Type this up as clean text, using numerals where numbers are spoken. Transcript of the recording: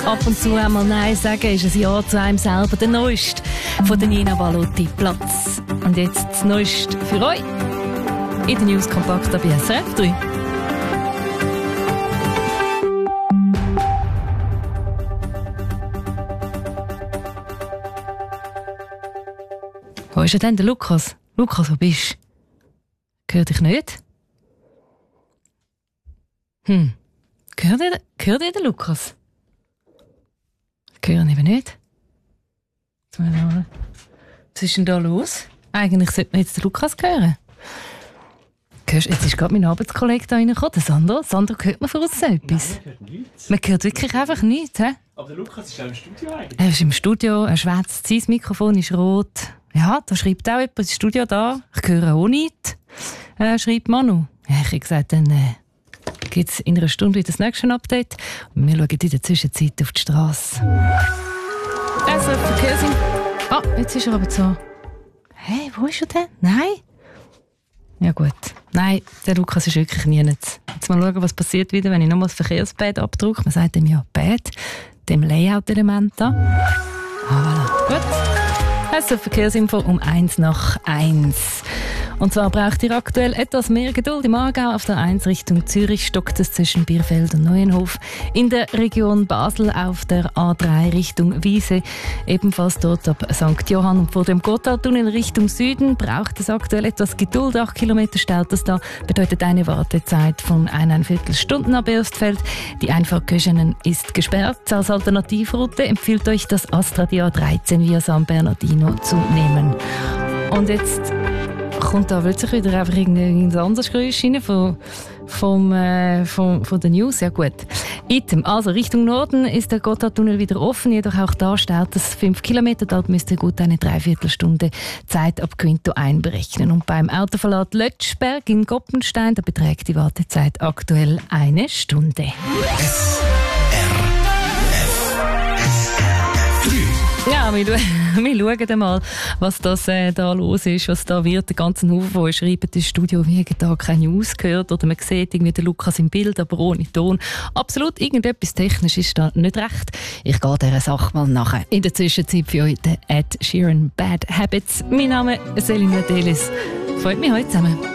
ab und zu einmal Nein sagen, ist ein Ja zu einem selber. Der Neueste von der Nina Valotti, Platz. Und jetzt das Neueste für euch in der News Kompakt bei SRF 3. Wo ist denn der Lukas? Lukas, wo bist du? Hört dich nicht? Hört ihr den Lukas? Hören eben nicht. Was ist denn da los? Eigentlich sollte man jetzt den Lukas hören. Jetzt ist gerade mein Arbeitskollege da reingekommen, der Sandro. Sandro, hört man von uns etwas? Nein, man hört nichts. Man hört wirklich einfach nichts. He? Aber der Lukas ist auch im Studio eigentlich. Er ist im Studio, er schwätzt, sein Mikrofon ist rot. Ja, da schreibt auch jemand ins Studio da. Ich höre auch nichts. Schreibt Manu. Ja, ich habe gesagt, dann gibt es in einer Stunde das nächste Update. Und wir schauen in der Zwischenzeit auf die Straße. Also, Verkehrsin. Ah, jetzt ist er aber so. Hey, wo ist er denn? Nein? Ja gut. Nein, der Lukas ist wirklich nie jetzt. Jetzt mal schauen, was passiert wieder, wenn ich nochmal das Verkehrsbad abdrücke. Man sagt dem ja Bad, dem Layout-Element da. Voilà. Gut. Also Verkehrsinfo um 1:01. Und zwar braucht ihr aktuell etwas mehr Geduld im Aargau. Auf der 1 Richtung Zürich stockt es zwischen Bierfeld und Neuenhof. In der Region Basel auf der A3 Richtung Wiese. Ebenfalls dort ab St. Johann. Und vor dem Gotthardtunnel Richtung Süden braucht es aktuell etwas Geduld. 8 Kilometer staut es da. Bedeutet eine Wartezeit von 1,25 Stunden ab Erstfeld. Die Einfahrt Köschenen ist gesperrt. Als Alternativroute empfiehlt euch das Astra die A13 via San Bernardino zu nehmen. Und jetzt kommt da plötzlich wieder einfach irgendein anderes Geräusch rein von der News. Ja gut. Item. Also Richtung Norden ist der Gotthardtunnel wieder offen, jedoch auch da staut es 5 Kilometer. Dort müsst ihr gut eine Dreiviertelstunde Zeit ab Quinto einberechnen. Und beim Autoverlad Lötschberg in Goppenstein, da beträgt die Wartezeit aktuell 1 Stunde. Ja, wir schauen mal, was das da los ist, was da wird. Der ganze Haufen von euch schreiben ins Studio, wie da keine News gehört oder man sieht irgendwie den Lukas im Bild, aber ohne Ton. Absolut, irgendetwas technisch ist da nicht recht. Ich gehe dieser Sache mal nachher. In der Zwischenzeit für euch der Ed Sheeran Bad Habits. Mein Name ist Selina Delis. Freut mich heute zusammen.